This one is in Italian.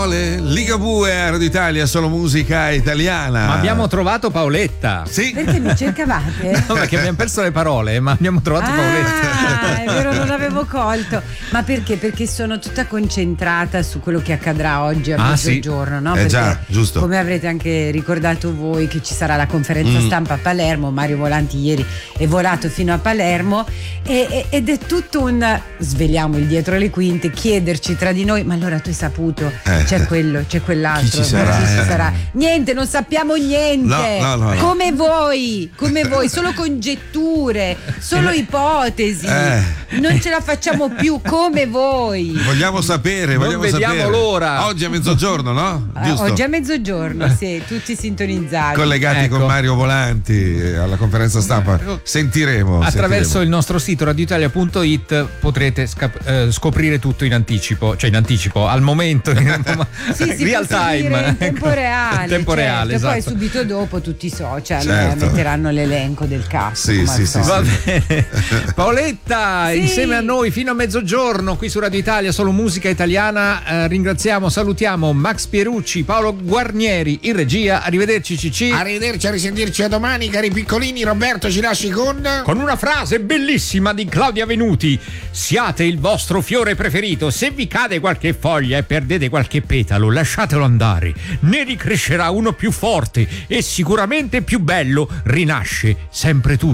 parole, Ligabue a Radio Italia, solo musica italiana. Ma abbiamo trovato Paoletta. Sì. Perché mi cercavate? No, perché abbiamo perso le parole, ma abbiamo trovato Paoletta. È vero, non l'avevo colto. Ma perché? Perché sono tutta concentrata su quello che accadrà oggi a mezzogiorno, sì. no? Perché, già, giusto. come avrete anche ricordato voi, che ci sarà la conferenza stampa a Palermo. Mario Volanti ieri è volato fino a Palermo ed è tutto un sveliamo il dietro le quinte, chiederci tra di noi, ma allora tu hai saputo, c'è quello, c'è quell'altro, Chi ci sarà? Niente, non sappiamo niente. No. Come voi, solo congetture, solo ipotesi. Non ce la facciamo più come voi. Vogliamo sapere, Non vediamo l'ora. Oggi a mezzogiorno, no? Giusto. Oggi a mezzogiorno, sì, tutti sintonizzati. Collegati con Mario Volanti alla conferenza stampa. Sentiremo. Attraverso il nostro sito radioitalia.it potrete scoprire tutto in anticipo, cioè in anticipo, al momento, sì, real time, in tempo reale. tempo reale, certo. esatto. Poi subito dopo tutti i social Certo. metteranno l'elenco del cast. Sì. Va bene. Paoletta, Sì. insieme a noi fino a mezzogiorno qui su Radio Italia, solo musica italiana. Ringraziamo, salutiamo Max Pierucci, Paolo Guarnieri in regia. Arrivederci Cicci. Arrivederci, a risentirci a domani, cari piccolini. Roberto ci lasci con Una frase bellissima di Claudia Venuti: siate il vostro fiore preferito, se vi cade qualche foglia e perdete qualche petalo, lasciatelo andare, ne ricrescerà uno più forte e sicuramente più bello, rinasce sempre tu.